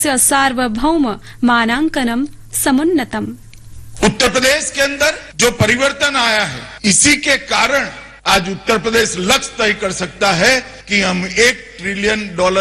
सार्वभौम मानांकनम समुन्नतम। उत्तर प्रदेश के अंदर जो परिवर्तन आया है, इसी के कारण आज उत्तर प्रदेश लक्ष्य तय कर सकता है कि हम $1 ट्रिलियन